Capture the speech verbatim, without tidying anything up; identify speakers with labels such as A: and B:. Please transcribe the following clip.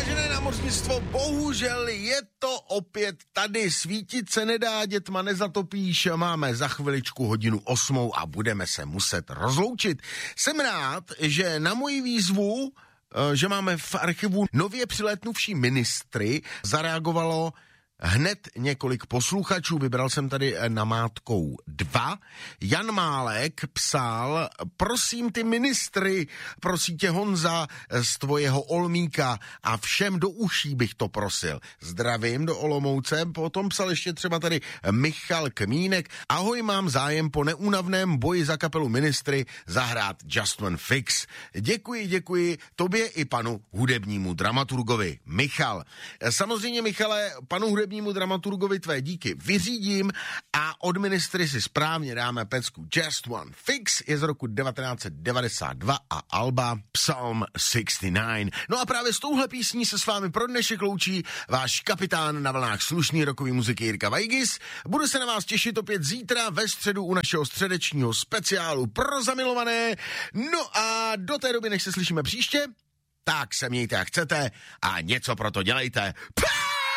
A: Vážené námořnictvo, bohužel je to opět tady. Svítit se nedá, dětma nezatopíš. Máme za chviličku hodinu osmou a budeme se muset rozloučit. Jsem rád, že na moji výzvu, že máme v archivu nově přilétnuvší ministry, zareagovalo hned několik posluchačů. Vybral jsem tady namátkou dva. Jan Málek psal: prosím ty ministry, prosí tě Honza z tvojeho Olmíka a všem do uší bych to prosil. Zdravím do Olomouce. Potom psal ještě třeba tady Michal Kmínek: ahoj, mám zájem po neúnavném boji za kapelu Ministry zahrát Just One Fix. Děkuji, děkuji tobě i panu hudebnímu dramaturgovi. Michal. Samozřejmě, Michale, panu hudebnímu dramaturgovi tvé díky vyřídím a od Ministry si správně dáme pecku. Just One Fix je z roku devatenáct set devadesát dva a alba Psalm šedesát devět. No a právě s touhle písní se s vámi pro dnešek loučí váš kapitán na vlnách slušný rokový muziky Jirka Vajgis. Budu se na vás těšit opět zítra ve středu u našeho středečního speciálu pro zamilované. No a do té doby, než se slyšíme příště, tak se mějte jak chcete a něco pro to dělejte. Pá!